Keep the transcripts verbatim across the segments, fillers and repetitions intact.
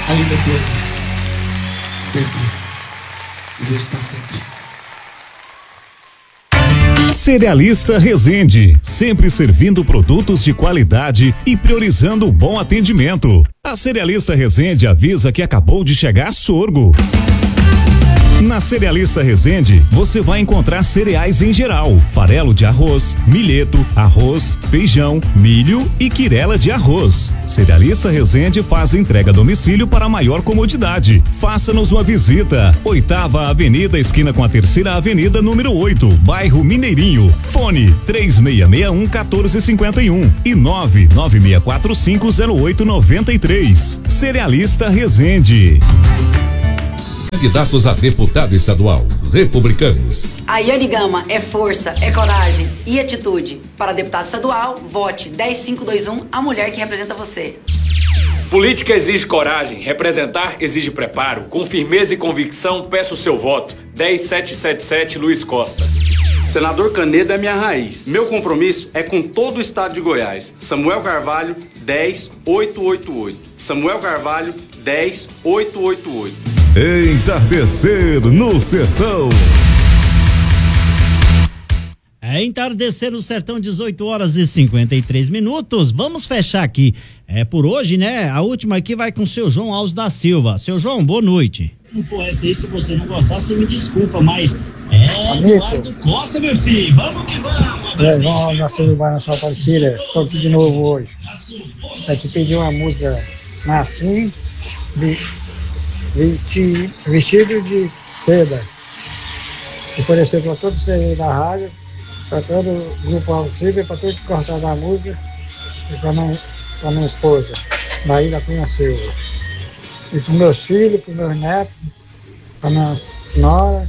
Ainda estou aqui. Sempre. E vou estar sempre. Cerealista Resende, sempre servindo produtos de qualidade e priorizando o bom atendimento. A Cerealista Resende avisa que acabou de chegar sorgo. Na Cerealista Resende, você vai encontrar cereais em geral, farelo de arroz, milheto, arroz, feijão, milho e quirela de arroz. Cerealista Resende faz entrega a domicílio para maior comodidade. Faça-nos uma visita. Oitava Avenida, esquina com a Terceira Avenida, número oito, bairro Mineirinho. Fone três seis seis um, um quatro cinco um e nove nove seis quatro cinco zero oito nove três. Cerealista Resende. Candidatos a deputado estadual, republicanos. A Yane Gama é força, é coragem e atitude. Para deputado estadual, vote dez cinco dois um, a mulher que representa você. Política exige coragem, representar exige preparo. Com firmeza e convicção, peço o seu voto. dez sete sete sete, Luiz Costa. Senador Canedo é minha raiz. Meu compromisso é com todo o estado de Goiás. Samuel Carvalho, dez oito oito oito. Samuel Carvalho, dez oito oito oito. Entardecer no Sertão. É Entardecer no Sertão, dezoito horas e cinquenta e três minutos. Vamos fechar aqui. É por hoje, né? A última aqui vai com o seu João Alves da Silva. Seu João, boa noite. Se não for essa aí, se você não gostar, você me desculpa, mas é Eduardo Costa, meu filho. Vamos que vamos. É, vamos na Silva, na sua partida. Estou aqui de novo hoje. Vai te pedir uma música assim, de Vesti, vestido de seda. Oferecer para todos vocês da rádio, para todo o grupo Alcível, para todos que gostam da música e para minha, para minha esposa, Maíra Cunha Silva. E para meus filhos, para meus netos, para minha senhora,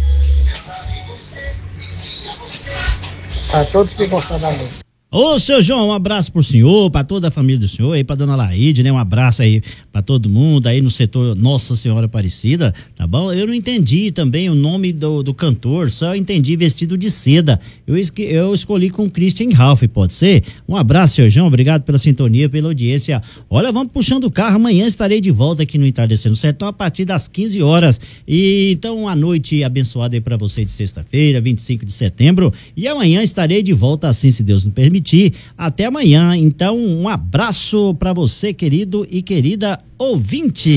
para todos que gostam da música. Ô, seu João, um abraço pro senhor, pra toda a família do senhor, aí pra dona Laíde, né? Um abraço aí pra todo mundo aí no setor Nossa Senhora Aparecida, tá bom? Eu não entendi também o nome do, do cantor, só entendi Vestido de Seda. Eu, esque, eu escolhi com Christian Ralph, pode ser? Um abraço, seu João, obrigado pela sintonia, pela audiência. Olha, vamos puxando o carro, amanhã estarei de volta aqui no Entardecer no Sertão a partir das quinze horas. E então, uma noite abençoada aí pra você de sexta-feira, vinte e cinco de setembro. E amanhã estarei de volta, assim, se Deus nos permitir. Até amanhã, então um abraço para você, querido e querida ouvinte.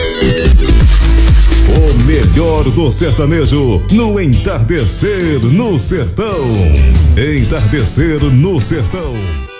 O melhor do sertanejo no Entardecer no Sertão. Entardecer no Sertão.